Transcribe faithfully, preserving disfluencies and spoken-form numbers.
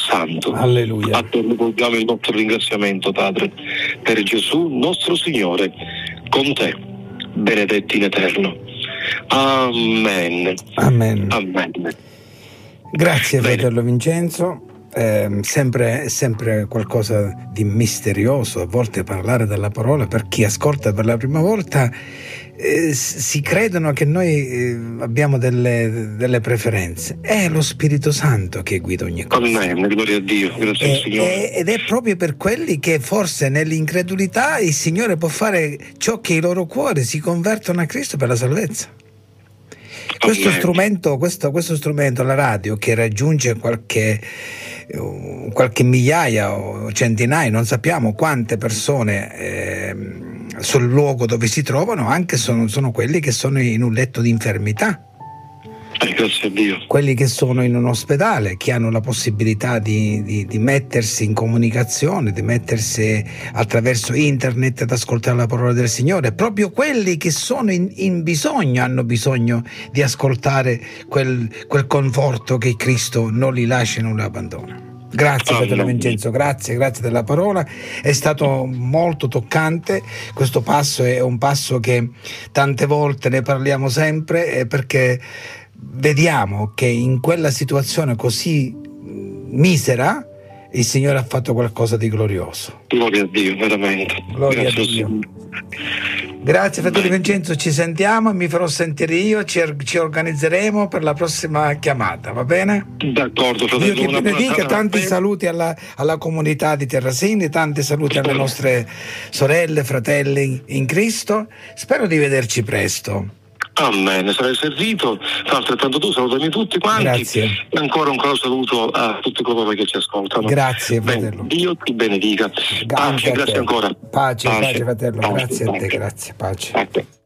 Santo. Alleluia. A te rivolgiamo il nostro ringraziamento, Padre, per Gesù nostro Signore, con te, benedetti in eterno. Amen. Amen. Amen. Grazie, Bene. fratello Vincenzo. Eh, sempre, sempre qualcosa di misterioso a volte parlare della parola. Per chi ascolta per la prima volta eh, si credono che noi eh, abbiamo delle, delle preferenze. È lo Spirito Santo che guida ogni cosa. Amen, gloria a Dio, grazie al E, Signore. e, ed è proprio per quelli che forse nell'incredulità il Signore può fare ciò che i loro cuori si convertono a Cristo per la salvezza. Questo Amen. strumento, questo, questo strumento, la radio, che raggiunge qualche, qualche migliaia o centinaia, non sappiamo quante persone eh, sul luogo dove si trovano, anche sono, sono quelli che sono in un letto di infermità. Eh, grazie a Dio. Quelli che sono in un ospedale, che hanno la possibilità di, di, di mettersi in comunicazione, di mettersi attraverso internet ad ascoltare la parola del Signore. Proprio quelli che sono in, in bisogno hanno bisogno di ascoltare quel, quel conforto che Cristo non li lascia e non li abbandona. Grazie, fratello Vincenzo, grazie, grazie della parola. È stato molto toccante. Questo passo è un passo che tante volte ne parliamo sempre, perché vediamo che in quella situazione così misera il Signore ha fatto qualcosa di glorioso. Gloria a Dio, veramente. Gloria Grazie a Dio. Grazie, fratello Vincenzo, ci sentiamo, mi farò sentire io, ci, ci organizzeremo per la prossima chiamata, va bene? D'accordo, fratello. Dio ti benedica, tanti saluti alla, alla comunità di Terrasini, tanti saluti alle nostre sorelle, fratelli in Cristo. Spero di vederci presto. Amen, sarai servito, altrettanto tu, salutami tutti quanti. Grazie. E ancora un caro saluto a tutti coloro che ci ascoltano. Grazie, Bene, fratello. Dio ti benedica. Pace, grazie ancora. Pace, pace, Pace, fratello, pace, grazie a te, pace. grazie, pace. Pace.